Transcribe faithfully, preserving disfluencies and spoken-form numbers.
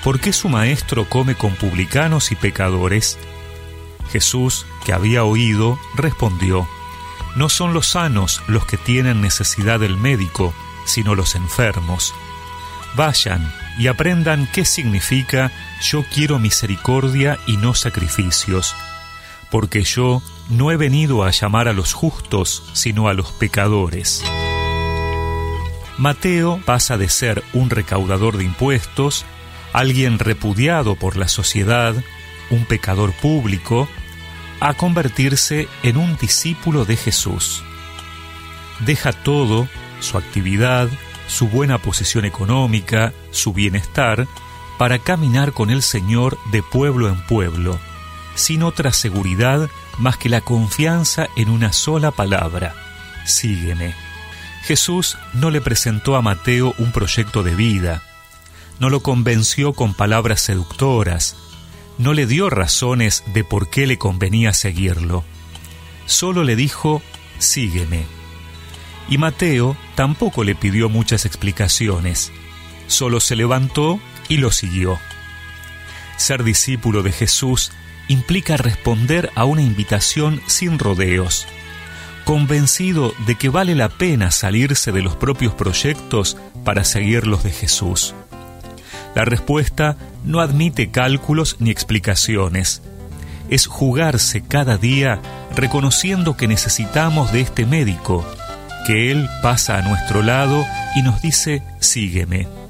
¿por qué su maestro come con publicanos y pecadores? Jesús, que había oído, respondió: no son los sanos los que tienen necesidad del médico, sino los enfermos. Vayan y aprendan qué significa yo quiero misericordia y no sacrificios, porque yo no he venido a llamar a los justos, sino a los pecadores. Mateo pasa de ser un recaudador de impuestos, alguien repudiado por la sociedad, un pecador público, a convertirse en un discípulo de Jesús. Deja todo, su actividad, su buena posición económica, su bienestar, para caminar con el Señor de pueblo en pueblo, sin otra seguridad más que la confianza en una sola palabra: sígueme. Jesús no le presentó a Mateo un proyecto de vida, no lo convenció con palabras seductoras, no le dio razones de por qué le convenía seguirlo. Solo le dijo: sígueme. Y Mateo tampoco le pidió muchas explicaciones, solo se levantó y lo siguió. Ser discípulo de Jesús implica responder a una invitación sin rodeos, convencido de que vale la pena salirse de los propios proyectos para seguir los de Jesús. La respuesta no admite cálculos ni explicaciones. Es jugarse cada día reconociendo que necesitamos de este médico, que Él pasa a nuestro lado y nos dice: sígueme.